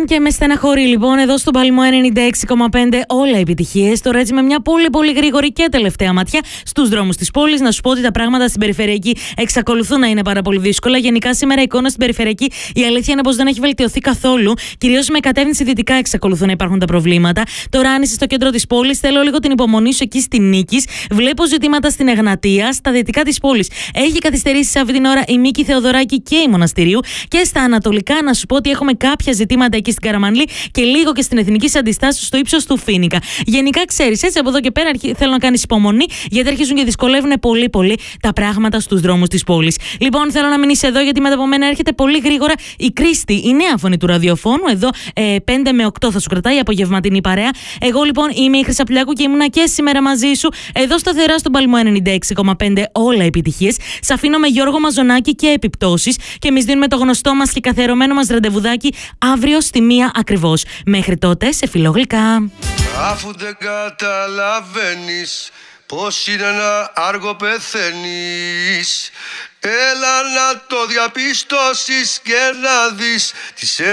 και με στεναχωρεί λοιπόν εδώ στον Παλμό 96,5 όλα επιτυχίες. Τώρα έτσι με μια πολύ γρήγορη και τελευταία ματιά στους δρόμους της πόλης. Να σου πω ότι τα πράγματα στην περιφερειακή εξακολουθούν να είναι πάρα πολύ δύσκολα. Γενικά σήμερα η εικόνα στην περιφερειακή η αλήθεια είναι πως δεν έχει βελτιωθεί καθόλου. Κυρίως με κατεύθυνση δυτικά εξακολουθούν να υπάρχουν τα προβλήματα. Τώρα αν είσαι στο κέντρο της πόλης, θέλω λίγο την υπομονή σου εκεί στη Νίκης. Βλέπω ζητήματα στην Εγνατία, στα δυτικά της πόλης. Έχει καθυστερήσει αυτή την ώρα η Μίκη Θεοδωράκη και η Μοναστηρίου. Και στα ανατολικά να σου πω ότι έχουμε κάποια ζητήματα εκεί στην Καραμανλή και λίγο και στην Εθνική Αντιστάσεως στο ύψος του Φοίνικα. Γενικά ξέρεις, έτσι από εδώ και πέρα θέλω να κάνεις υπομονή, γιατί αρχίζουν και δυσκολεύουν πολύ τα πράγματα στους δρόμους της πόλης. Λοιπόν, θέλω να μείνεις εδώ, γιατί μετά από μένα έρχεται πολύ γρήγορα η Κρίστη, η νέα φωνή του ραδιοφώνου. Εδώ 5 με 8 θα σου κρατάει η απογευματινή παρέα. Εγώ λοιπόν είμαι η Χρυσαπλιάκου και ήμουνα και σήμερα μαζί σου, εδώ σταθερά στον Παλμό 96,5 όλα επιτυχίες. Σ' αφήνω με Γιώργο Μαζονάκη και επιπτώσεις και εμείς δίνουμε το γνωστό μας και καθιερωμένο μας ραντεβουδάκι αύριο στη 1 ακριβώς. Μέχρι τότε, σε φιλόγλυκα. Αφού δεν καταλαβαίνεις πως είναι να άργο πεθαίνεις, έλα να το διαπιστώσεις και να δεις τι σε